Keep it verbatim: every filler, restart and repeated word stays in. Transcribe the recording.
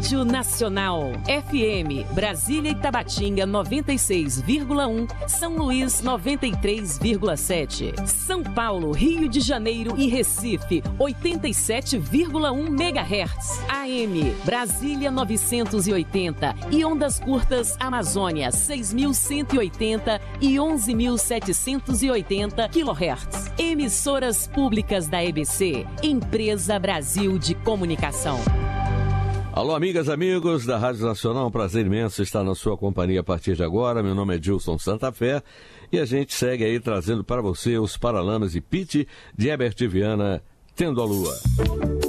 Rádio Nacional. F M, Brasília e Tabatinga noventa e seis vírgula um, São Luís noventa e três vírgula sete, São Paulo, Rio de Janeiro e Recife oitenta e sete vírgula um megahertz. A M, Brasília novecentos e oitenta e ondas curtas Amazônia seis mil cento e oitenta e onze mil setecentos e oitenta quilohertz. Emissoras públicas da E B C, Empresa Brasil de Comunicação. Alô, amigas, amigos da Rádio Nacional, um prazer imenso estar na sua companhia a partir de agora. Meu nome é Dilson Santa Fé e a gente segue aí trazendo para você os Paralamas e Pitty de Herbert Viana, Tendo a Lua.